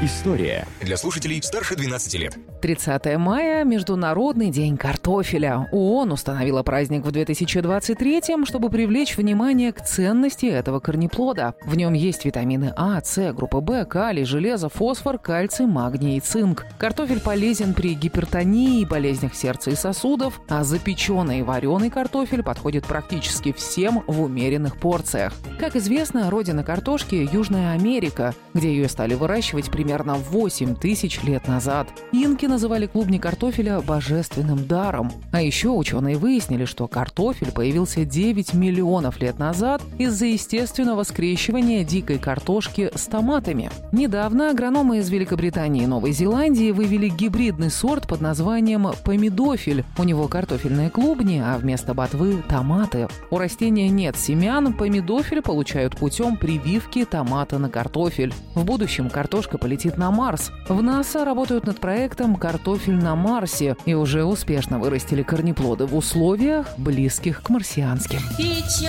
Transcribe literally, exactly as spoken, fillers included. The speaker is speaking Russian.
История для слушателей старше двенадцати лет. тридцатое мая – Международный день картофеля. ООН установила праздник в две тысячи двадцать третьем, чтобы привлечь внимание к ценности этого корнеплода. В нем есть витамины А, С, группа В, калий, железо, фосфор, кальций, магний и цинк. Картофель полезен при гипертонии и болезнях сердца и сосудов, а запеченный и вареный картофель подходит практически всем в умеренных порциях. Как известно, родина картошки – Южная Америка, где ее стали выращивать примерно примерно восемь тысяч лет назад. Инки называли клубни картофеля божественным даром. А еще ученые выяснили, что картофель появился девять миллионов лет назад из-за естественного скрещивания дикой картошки с томатами. Недавно агрономы из Великобритании и Новой Зеландии вывели гибридный сорт под названием помидофиль. У него картофельные клубни, а вместо ботвы – томаты. У растения нет семян, помидофиль получают путем прививки томата на картофель. В будущем картошка полетит на Марс. В НАСА работают над проектом «Картофель на Марсе» и уже успешно вырастили корнеплоды в условиях, близких к марсианским.